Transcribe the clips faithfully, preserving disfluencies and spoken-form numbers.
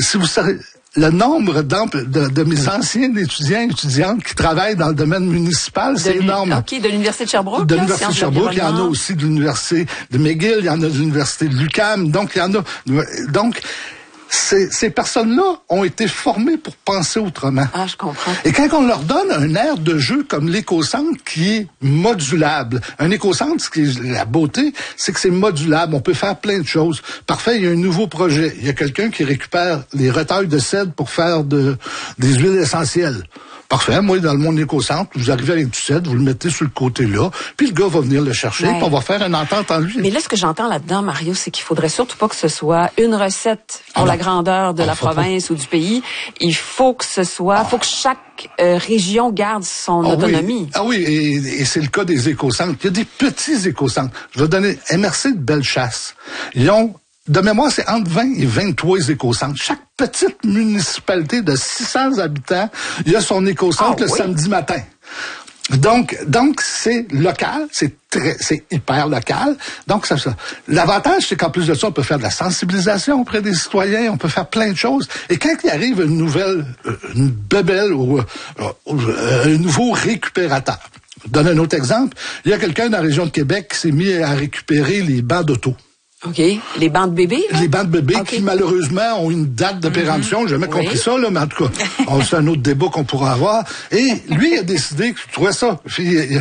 si vous savez, le nombre de, de mes anciens étudiants et étudiantes qui travaillent dans le domaine municipal, c'est énorme. OK, de l'Université de Sherbrooke? De l'Université de Sherbrooke, il y en a aussi de l'Université de McGill, il y en a de l'Université de l'U Q A M, donc il y en a... Donc, Ces, ces personnes-là ont été formées pour penser autrement. Ah, je comprends. Et quand on leur donne un aire de jeu comme l'éco-centre qui est modulable, un éco-centre, ce qui est la beauté, c'est que c'est modulable. On peut faire plein de choses. Parfait, il y a un nouveau projet. Il y a quelqu'un qui récupère les retailles de cèdre pour faire de, des huiles essentielles. Parfait. Moi, dans le monde éco-centre, vous arrivez avec du cèdre, vous le mettez sur le côté-là, puis le gars va venir le chercher, ouais. Puis on va faire une entente en lui. Mais là, ce que j'entends là-dedans, Mario, c'est qu'il faudrait surtout pas que ce soit une recette pour ah, la grandeur de la province pas. Ou du pays. Il faut que ce soit, ah. faut que chaque euh, région garde son ah, autonomie. Oui. Ah oui, et, et c'est le cas des éco-centres. Il y a des petits éco-centres. Je vais donner M R C de Bellechasse. Ils ont de mémoire, c'est entre vingt et vingt-trois éco-centres. Chaque petite municipalité de six cents habitants, il y a son éco-centre ah, le oui. samedi matin. Donc, donc c'est local, c'est très, c'est hyper local. Donc, ça, ça. L'avantage, c'est qu'en plus de ça, on peut faire de la sensibilisation auprès des citoyens, on peut faire plein de choses. Et quand il arrive une nouvelle, une bébelle ou un nouveau récupérateur. Je donne un autre exemple. Il y a quelqu'un dans la région de Québec qui s'est mis à récupérer les bancs d'auto. OK. Les bancs de bébés? Là? Les bancs de bébés okay. qui, malheureusement, ont une date de péremption. Mm-hmm. J'ai jamais oui. compris ça, là, mais en tout cas, c'est un autre débat qu'on pourra avoir. Et lui, il a décidé que je trouvais ça. Je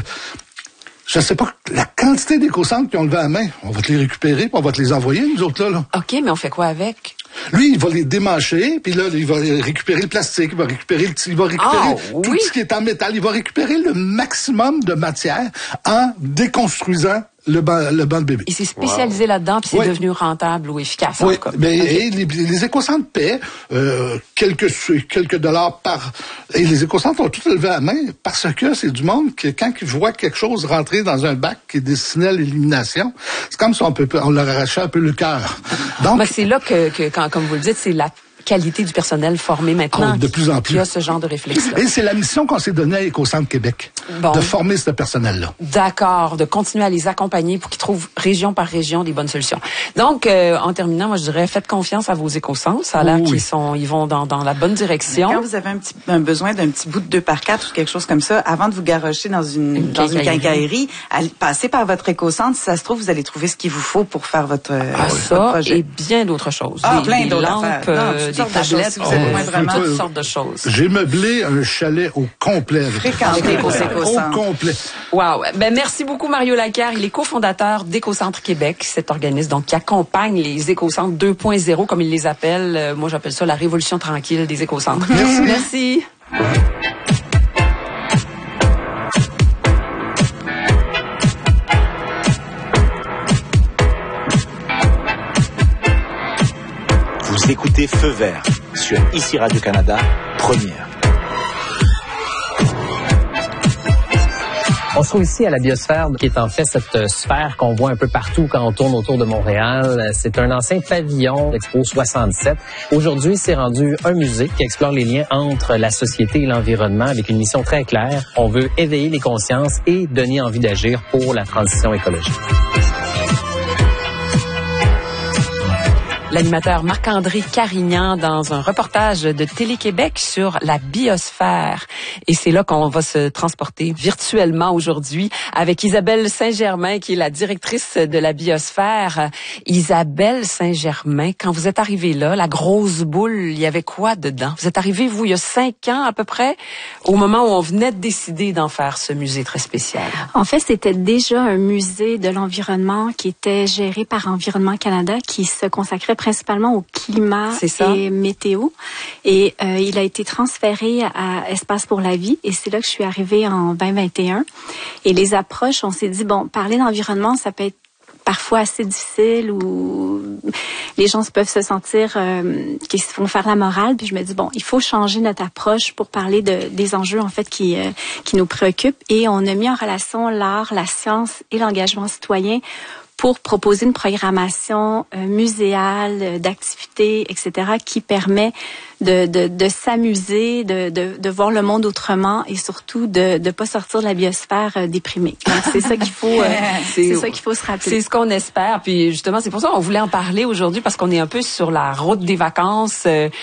ne sais pas, la quantité d'éco-centres qui ont levé à la main, on va te les récupérer, puis on va te les envoyer, nous autres, là. là. OK, mais on fait quoi avec? Lui, il va les démancher, puis là, il va récupérer le plastique, il va récupérer le, il va récupérer oh, tout oui. ce qui est en métal. Il va récupérer le maximum de matière en déconstruisant le banc, le banc de bébé. Il s'est spécialisé wow. là-dedans, puis c'est oui. devenu rentable ou efficace. Oui, mais okay. et les, les éco-centres paient euh, quelques quelques dollars par... Et les éco-centres ont tout levé à la main parce que c'est du monde qui, quand ils voient quelque chose rentrer dans un bac qui est destiné à l'élimination, c'est comme si on, peut, on leur arrachait un peu le cœur. Donc, mais c'est là que, que quand, comme vous le dites, c'est la qualité du personnel formé maintenant oh, de plus en plus. Qui a ce genre de réflexe-là. Et c'est la mission qu'on s'est donnée à Éco-Centre Québec, bon. de former ce personnel-là. D'accord, de continuer à les accompagner pour qu'ils trouvent région par région des bonnes solutions. Donc, euh, en terminant, moi je dirais, faites confiance à vos éco-centres. Ça a l'air oui. qu'ils sont, ils vont dans, dans la bonne direction. Quand vous avez un petit un besoin d'un petit bout de deux par quatre ou quelque chose comme ça, avant de vous garrocher dans une, une dans quincaillerie. une quincaillerie, allez, passez par votre éco-centre. Si ça se trouve, vous allez trouver ce qu'il vous faut pour faire votre, ah, votre ça projet. Et bien d'autres choses. Ah, des, plein des d'autres lampes, affaires. Non, euh, des tablettes. Si vous avez oh, vraiment toutes sortes de choses. J'ai meublé un chalet au complet. Fréquenté au Au complet. Wow. Ben, merci beaucoup, Mario Laquerre. Il est cofondateur d'Éco-Centre Québec, cet organisme donc qui accompagne les éco-centres deux point zéro, comme il les appelle. Euh, moi, j'appelle ça la révolution tranquille des éco-centres. Merci. Merci. Vous écoutez Feu Vert sur Ici Radio-Canada, première. On se trouve ici à la biosphère, qui est en fait cette sphère qu'on voit un peu partout quand on tourne autour de Montréal. C'est un ancien pavillon d'Expo soixante-sept. Aujourd'hui, c'est rendu un musée qui explore les liens entre la société et l'environnement avec une mission très claire. On veut éveiller les consciences et donner envie d'agir pour la transition écologique. L'animateur Marc-André Carignan dans un reportage de Télé-Québec sur la biosphère. Et c'est là qu'on va se transporter virtuellement aujourd'hui avec Isabelle Saint-Germain, qui est la directrice de la biosphère. Isabelle Saint-Germain, quand vous êtes arrivée là, la grosse boule, il y avait quoi dedans? Vous êtes arrivée, vous, il y a cinq ans à peu près, au moment où on venait de décider d'en faire ce musée très spécial. En fait, c'était déjà un musée de l'environnement qui était géré par Environnement Canada, qui se consacrait principalement au climat et météo. Et euh, il a été transféré à Espace pour la vie. Et c'est là que je suis arrivée en vingt vingt et un. Et les approches, on s'est dit, bon, parler d'environnement, ça peut être parfois assez difficile ou les gens peuvent se sentir euh, qu'ils se font faire la morale. Puis je me dis, bon, il faut changer notre approche pour parler de, des enjeux, en fait, qui, euh, qui nous préoccupent. Et on a mis en relation l'art, la science et l'engagement citoyen pour proposer une programmation euh, muséale, euh, d'activités, et cetera, qui permet de, de, de s'amuser, de, de, de voir le monde autrement et surtout de ne pas sortir de la biosphère euh, déprimée. Donc, c'est ça qu'il faut, euh, c'est, c'est ça qu'il faut se rappeler. C'est ce qu'on espère. Puis justement, c'est pour ça qu'on voulait en parler aujourd'hui parce qu'on est un peu sur la route des vacances. Euh,